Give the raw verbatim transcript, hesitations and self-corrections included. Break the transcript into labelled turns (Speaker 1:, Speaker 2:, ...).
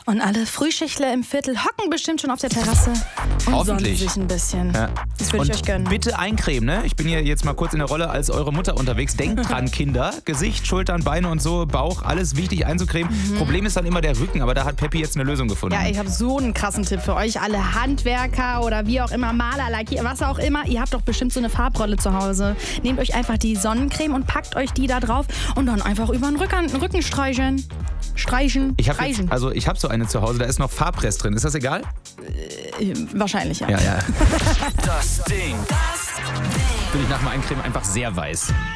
Speaker 1: Und alle Frühschichtler im Viertel hocken bestimmt schon auf der Terrasse und
Speaker 2: Hoffentlich.
Speaker 1: sonnen sich ein bisschen.
Speaker 2: Ja.
Speaker 1: Das würde
Speaker 2: Und
Speaker 1: ich euch gönnen.
Speaker 2: bitte eincremen, ne? Ich bin hier jetzt mal kurz in der Rolle als eure Mutter unterwegs. Denkt dran, Kinder. Gesicht, Schultern, Beine und so, Bauch, alles wichtig einzucremen.
Speaker 1: Mhm.
Speaker 2: Problem ist dann immer der Rücken, aber da hat Peppi jetzt eine Lösung gefunden.
Speaker 1: Ja, ich habe so einen krassen Tipp für euch alle Handwerker oder wie auch immer, Maler, Lackier, was auch immer. Ihr habt doch bestimmt so eine Farbrolle zu Hause. Nehmt euch einfach die Sonnencreme und packt euch die da drauf und dann einfach über den Rücken, Rücken streichen. Streichen,
Speaker 2: Ich habe
Speaker 1: streichen.
Speaker 2: also ich habe so eine zu Hause, da ist noch Farbrest drin. Ist das egal?
Speaker 1: Äh, wahrscheinlich, ja.
Speaker 2: Ja, ja.
Speaker 3: Das Ding.
Speaker 2: Bin ich nach dem Eincremen einfach sehr weiß.